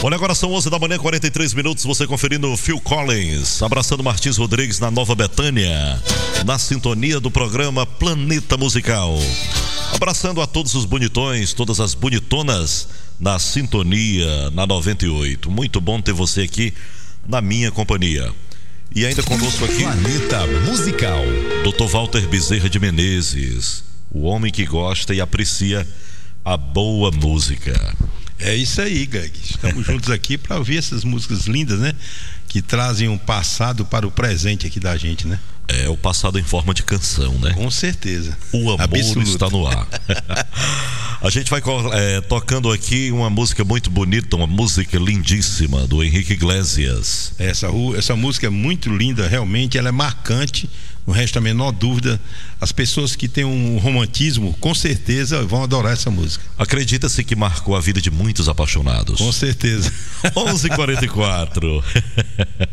Olha, agora são 11 da manhã, 43 minutos, você conferindo Phil Collins, abraçando Martins Rodrigues na Nova Betânia, na sintonia do programa Planeta Musical. Abraçando a todos os bonitões, todas as bonitonas na sintonia, na 98. Muito bom ter você aqui na minha companhia. E ainda conosco aqui, Planeta Musical, Dr. Walter Bezerra de Menezes, o homem que gosta e aprecia a boa música. É isso aí, Greg. Estamos juntos aqui para ouvir essas músicas lindas, né? Que trazem um passado para o presente aqui da gente, né? É, o passado em forma de canção, né? Com certeza. O amor absoluto está no ar. A gente vai tocando aqui uma música muito bonita, uma música lindíssima do Henrique Iglesias. Essa música é muito linda, realmente, ela é marcante, não resta a menor dúvida. As pessoas que têm um romantismo, com certeza vão adorar essa música. Acredita-se que marcou a vida de muitos apaixonados. Com certeza. 11h44.